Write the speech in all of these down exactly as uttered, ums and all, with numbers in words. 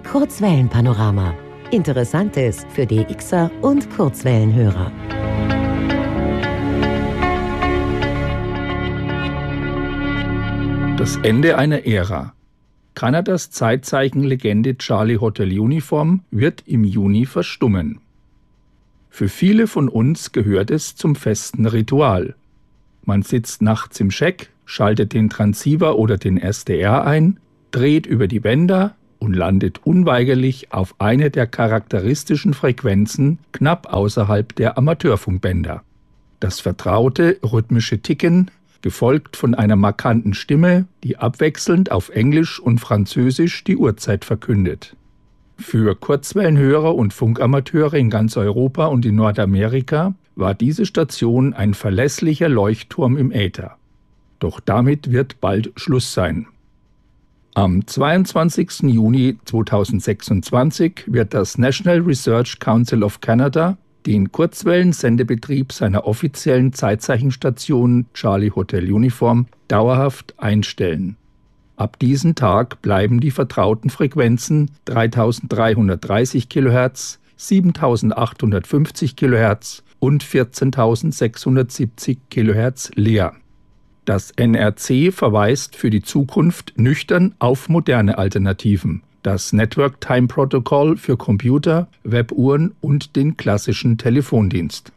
Kurzwellenpanorama. Interessantes für D Xer und Kurzwellenhörer. Das Ende einer Ära. Kanadas Zeitzeichenlegende Charlie Hotel Uniform wird im Juni verstummen. Für viele von uns gehört es zum festen Ritual. Man sitzt nachts im Scheck, schaltet den Transceiver oder den S D R ein, dreht über die Bänder und landet unweigerlich auf eine der charakteristischen Frequenzen knapp außerhalb der Amateurfunkbänder. Das vertraute rhythmische Ticken, gefolgt von einer markanten Stimme, die abwechselnd auf Englisch und Französisch die Uhrzeit verkündet. Für Kurzwellenhörer und Funkamateure in ganz Europa und in Nordamerika war diese Station ein verlässlicher Leuchtturm im Äther. Doch damit wird bald Schluss sein. Am zweiundzwanzigsten Juni zweitausendsechsundzwanzig wird das National Research Council of Canada den Kurzwellensendebetrieb seiner offiziellen Zeitzeichenstation Charlie Hotel Uniform dauerhaft einstellen. Ab diesem Tag bleiben die vertrauten Frequenzen dreitausenddreihundertdreißig Kilohertz, siebentausendachthundertfünfzig Kilohertz und vierzehntausendsechshundertsiebzig Kilohertz leer. Das N R C verweist für die Zukunft nüchtern auf moderne Alternativen, das Network Time Protocol für Computer, Webuhren und den klassischen Telefondienst.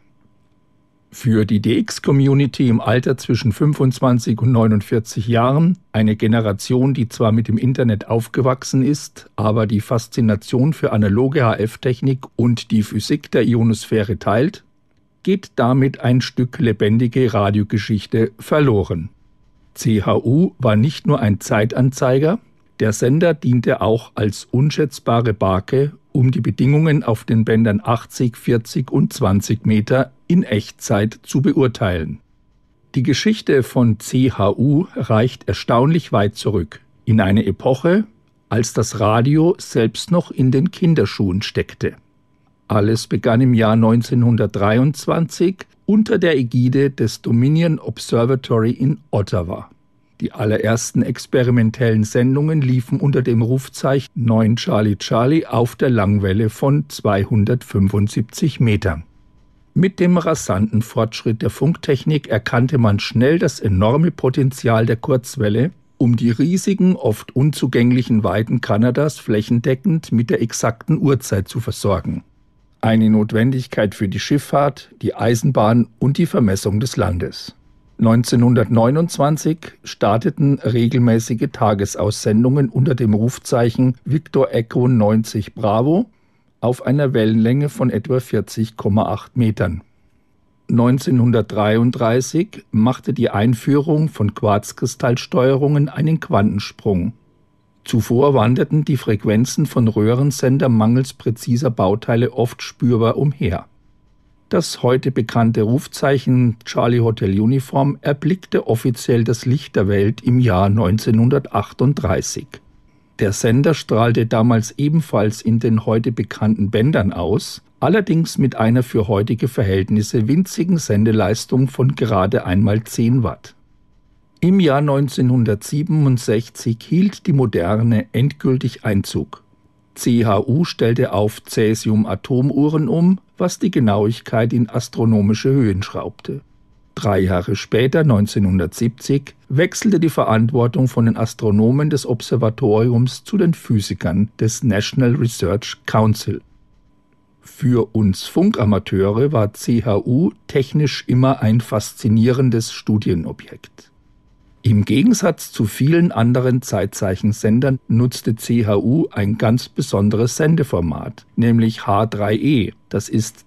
Für die D X-Community im Alter zwischen fünfundzwanzig und neunundvierzig Jahren, eine Generation, die zwar mit dem Internet aufgewachsen ist, aber die Faszination für analoge H F-Technik und die Physik der Ionosphäre teilt, geht damit ein Stück lebendige Radiogeschichte verloren. C H U war nicht nur ein Zeitanzeiger, der Sender diente auch als unschätzbare Barke, um die Bedingungen auf den Bändern achtzig, vierzig und zwanzig Meter in Echtzeit zu beurteilen. Die Geschichte von C H U reicht erstaunlich weit zurück, in eine Epoche, als das Radio selbst noch in den Kinderschuhen steckte. Alles begann im Jahr neunzehnhundertdreiundzwanzig unter der Ägide des Dominion Observatory in Ottawa. Die allerersten experimentellen Sendungen liefen unter dem Rufzeichen neun Charlie Charlie auf der Langwelle von zweihundertfünfundsiebzig Metern. Mit dem rasanten Fortschritt der Funktechnik erkannte man schnell das enorme Potenzial der Kurzwelle, um die riesigen, oft unzugänglichen Weiten Kanadas flächendeckend mit der exakten Uhrzeit zu versorgen. Eine Notwendigkeit für die Schifffahrt, die Eisenbahn und die Vermessung des Landes. neunzehnhundertneunundzwanzig starteten regelmäßige Tagesaussendungen unter dem Rufzeichen Victor Echo neunzig Bravo auf einer Wellenlänge von etwa vierzig Komma acht Metern. neunzehnhundertdreiunddreißig machte die Einführung von Quarzkristallsteuerungen einen Quantensprung. Zuvor wanderten die Frequenzen von Röhrensendern mangels präziser Bauteile oft spürbar umher. Das heute bekannte Rufzeichen Charlie Hotel Uniform erblickte offiziell das Licht der Welt im Jahr neunzehnhundertachtunddreißig. Der Sender strahlte damals ebenfalls in den heute bekannten Bändern aus, allerdings mit einer für heutige Verhältnisse winzigen Sendeleistung von gerade einmal zehn Watt. Im Jahr neunzehnhundertsiebenundsechzig hielt die Moderne endgültig Einzug. C H U stellte auf Cäsium-Atomuhren um, was die Genauigkeit in astronomische Höhen schraubte. Drei Jahre später, neunzehnhundertsiebzig, wechselte die Verantwortung von den Astronomen des Observatoriums zu den Physikern des National Research Council. Für uns Funkamateure war C H U technisch immer ein faszinierendes Studienobjekt. Im Gegensatz zu vielen anderen Zeitzeichensendern nutzte C H U ein ganz besonderes Sendeformat, nämlich H drei E, das ist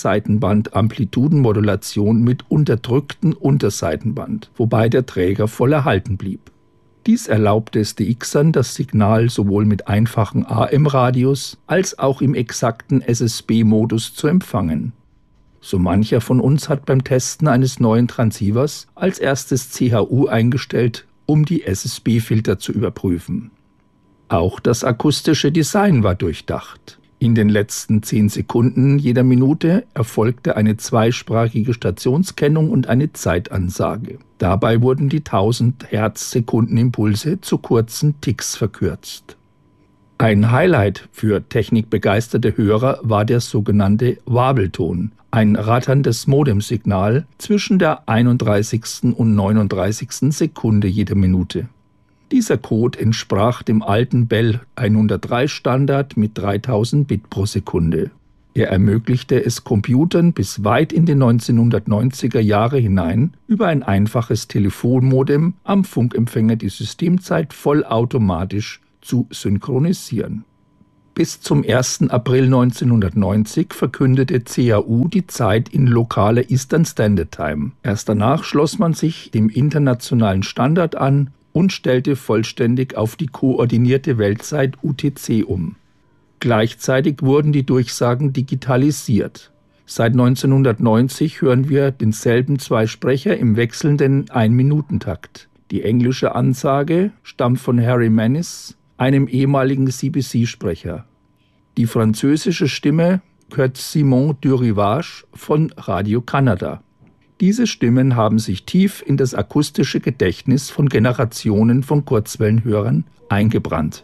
Zweiseitenband-Amplitudenmodulation mit unterdrücktem Unterseitenband, wobei der Träger voll erhalten blieb. Dies erlaubte es D Xern, das Signal sowohl mit einfachen A M-Radius als auch im exakten S S B-Modus zu empfangen. So mancher von uns hat beim Testen eines neuen Transceivers als erstes C H U eingestellt, um die S S B-Filter zu überprüfen. Auch das akustische Design war durchdacht. In den letzten zehn Sekunden jeder Minute erfolgte eine zweisprachige Stationskennung und eine Zeitansage. Dabei wurden die tausend Hertz Sekundenimpulse zu kurzen Ticks verkürzt. Ein Highlight für technikbegeisterte Hörer war der sogenannte Wabelton, ein ratterndes Modemsignal zwischen der einunddreißigsten und neununddreißigsten Sekunde jeder Minute. Dieser Code entsprach dem alten Bell hundertdrei Standard mit dreitausend Bit pro Sekunde. Er ermöglichte es Computern bis weit in die neunzehnhundertneunziger Jahre hinein, über ein einfaches Telefonmodem am Funkempfänger die Systemzeit vollautomatisch zu synchronisieren. Bis zum ersten April neunzehnhundertneunzig verkündete C H U die Zeit in lokaler Eastern Standard Time. Erst danach schloss man sich dem internationalen Standard an und stellte vollständig auf die koordinierte Weltzeit U T C um. Gleichzeitig wurden die Durchsagen digitalisiert. Seit neunzehnhundertneunzig hören wir denselben zwei Sprecher im wechselnden Ein-Minuten-Takt. Die englische Ansage stammt von Harry Mannis, einem ehemaligen C B C-Sprecher. Die französische Stimme gehört Simon Durivage von Radio Kanada. Diese Stimmen haben sich tief in das akustische Gedächtnis von Generationen von Kurzwellenhörern eingebrannt.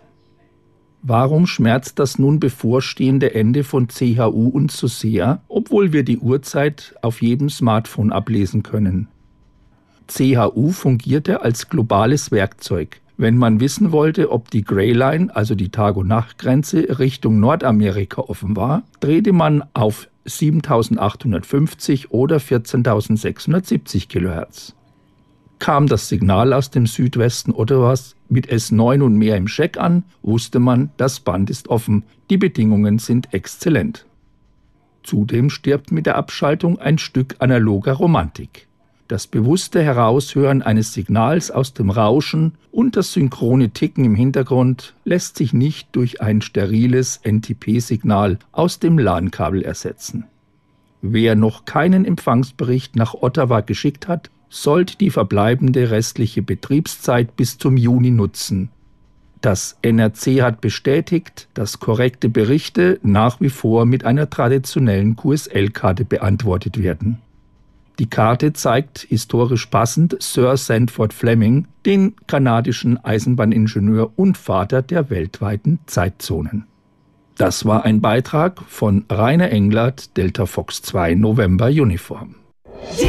Warum schmerzt das nun bevorstehende Ende von C H U uns so sehr, obwohl wir die Uhrzeit auf jedem Smartphone ablesen können? C H U fungierte als globales Werkzeug. Wenn man wissen wollte, ob die Grey Line, also die Tag- und Nachtgrenze, Richtung Nordamerika offen war, drehte man auf siebentausendachthundertfünfzig oder vierzehntausendsechshundertsiebzig Kilohertz. Kam das Signal aus dem Südwesten Ottawas mit S neun und mehr im Scheck an, wusste man, das Band ist offen, die Bedingungen sind exzellent. Zudem stirbt mit der Abschaltung ein Stück analoger Romantik. Das bewusste Heraushören eines Signals aus dem Rauschen und das synchrone Ticken im Hintergrund lässt sich nicht durch ein steriles N T P-Signal aus dem LAN-Kabel ersetzen. Wer noch keinen Empfangsbericht nach Ottawa geschickt hat, sollte die verbleibende restliche Betriebszeit bis zum Juni nutzen. Das N R C hat bestätigt, dass korrekte Berichte nach wie vor mit einer traditionellen Q S L-Karte beantwortet werden. Die Karte zeigt historisch passend Sir Sandford Fleming, den kanadischen Eisenbahningenieur und Vater der weltweiten Zeitzonen. Das war ein Beitrag von Rainer Englert, Delta Fox zwei November Uniform.